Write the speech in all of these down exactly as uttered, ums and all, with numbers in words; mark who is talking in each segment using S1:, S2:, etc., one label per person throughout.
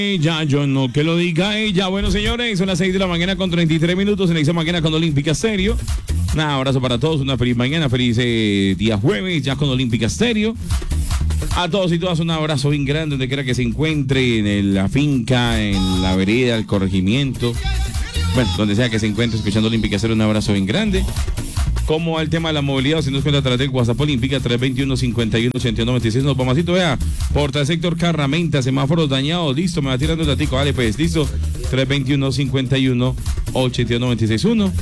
S1: Ya, yo no que lo diga ella. Bueno, señores, son las seis de la mañana con treinta y tres minutos en esa mañana con Olímpica Stereo. Un abrazo para todos, una feliz mañana, feliz eh, día jueves, ya con Olímpica Stereo. A todos y todas un abrazo bien grande, donde quiera que se encuentre, en el, la finca, en la vereda, el corregimiento. Bueno, donde sea que se encuentre escuchando Olímpica Stereo, un abrazo bien grande. Como al tema de la movilidad, si nos cuenta a través del WhatsApp Olímpica tres veintiuno, cincuenta y uno, ochenta y uno, veintiséis. Nos vamos, vea, porta sector Carramenta, semáforos dañados, listo, me va tirando el datico, vale pues, listo, tres veintiuno, cincuenta y uno, ochenta y uno, veintiséis. uno.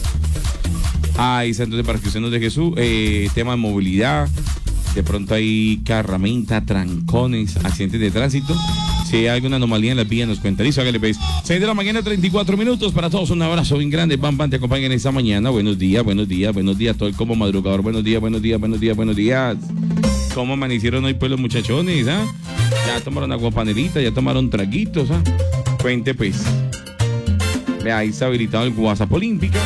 S1: Ahí está, entonces para que usted nos deje su eh, tema de movilidad, de pronto hay Carramenta, trancones, accidentes de tránsito. Si hay alguna anomalía en las vías, nos cuenta. Listo, hágale pues. seis de la mañana, treinta y cuatro minutos. Para todos, un abrazo bien grande. Bam, bam, te acompañan esta mañana. Buenos días, buenos días, buenos días. Todo el como madrugador. Buenos días, buenos días, buenos días, buenos días. ¿Cómo amanecieron hoy, pues, los muchachones? ¿Ah? Ya tomaron agua panelita, ya tomaron traguitos. ¿Ah? Cuente, pues. Vea, ahí está habilitado el WhatsApp Olímpica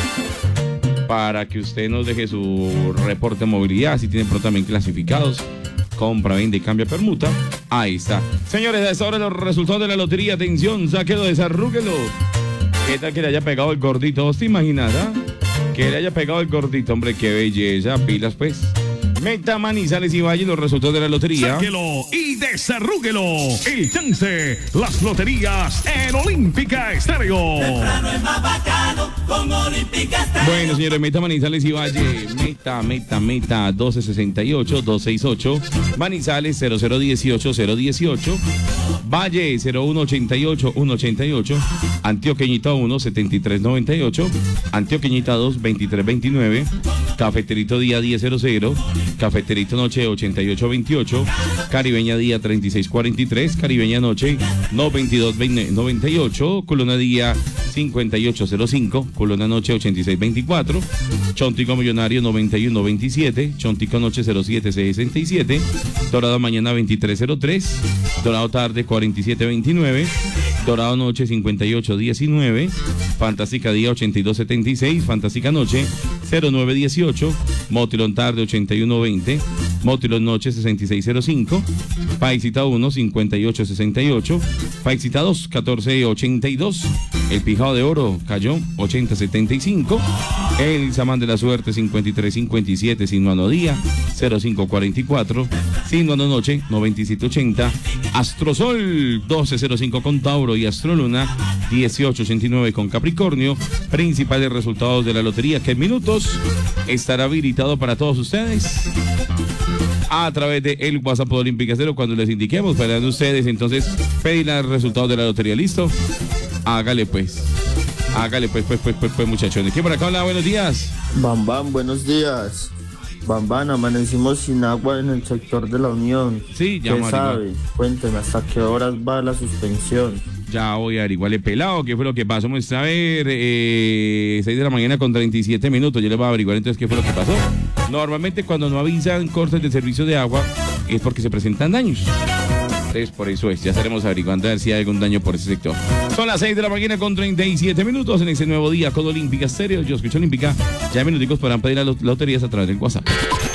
S1: para que usted nos deje su reporte de movilidad. Si tienen pronto también clasificados. Compra, vende, cambia, permuta. Ahí está. Señores, a esta hora los resultados de la lotería. Atención, sáquelo, desarrúguelo. ¿Qué tal que le haya pegado el gordito? ¿Vos te imaginas, ah? Que le haya pegado el gordito, hombre, qué belleza. Pilas, pues. Meta, Manizales y Valle, los resultados de la lotería.
S2: Sáquelo y desarrúguelo. El chance, las loterías en Olímpica Stereo.
S3: Temprano es más bacano con Olímpica Stereo.
S1: Bueno, señores, Meta, Manizales y Valle. Meta, meta, meta, doce sesenta y ocho, doscientos sesenta y ocho. Manizales, cero cero dieciocho, cero dieciocho. Valle, cero uno ochenta y ocho, ciento ochenta y ocho. Antioqueñita uno, setenta y tres noventa y ocho. Antioqueñita dos, veintitrés veintinueve. Cafeterito Día diez cero cero. Cafeterito Noche ochenta y ocho veintiocho. Caribeña Día treinta y seis cuarenta y tres. Caribeña Noche no veintidós noventa y ocho. Colona Día cincuenta y ocho cero cinco. Colona Noche ochenta y seis veinticuatro. Chontico Millonario noventa y uno veintisiete. Chontico Noche cero siete sesenta y siete. Dorado Mañana veintitrés cero tres. Dorado Tarde cuarenta y siete veintinueve. Dorado Noche cincuenta y ocho diecinueve. Fantástica Día ochenta y dos setenta y seis. Fantástica Noche cero nueve dieciocho. Motilón Tarde ochenta y uno veinte. Motilón Noche sesenta y seis cero cinco. Paisita uno cincuenta y ocho sesenta y ocho. Paisita dos catorce ochenta y dos. El Pijao de Oro cayó ochenta setenta y cinco. El Samán de la Suerte cincuenta y tres cincuenta y siete. Sinuano Día cero cinco cuarenta y cuatro. Sinuano Noche noventa y siete ochenta. Astrosol doce cero cinco con Tauro y Astroluna dieciocho ochenta y nueve con Capricornio. Principales resultados de la lotería que en minutos estará habilitado para todos ustedes a través de el WhatsApp de Olímpica Stereo cuando les indiquemos para ustedes entonces pedir los resultados de la lotería. ¿Listo? Hágale pues. Hágale pues, pues, pues, pues, pues muchachones. ¿Quién por acá habla? Buenos días.
S4: Bam, bam, buenos días. Bam, bam, amanecimos sin agua en el sector de la Unión.
S1: Sí, ya
S4: ¿Qué sabe? Cuénteme, ¿hasta qué horas va la suspensión?
S1: Ya voy a averiguarle pelado, ¿qué fue lo que pasó? Vamos a ver, eh, seis de la mañana con treinta y siete minutos, yo les voy a averiguar entonces qué fue lo que pasó. Normalmente cuando no avisan cortes de servicio de agua es porque se presentan daños. Entonces por eso es, ya estaremos averiguando a ver si hay algún daño por ese sector. Son las seis de la mañana con treinta y siete minutos en este nuevo día con Olímpica Stereo. Yo escucho Olímpica, ya en minuticos podrán pedir las loterías a través del WhatsApp.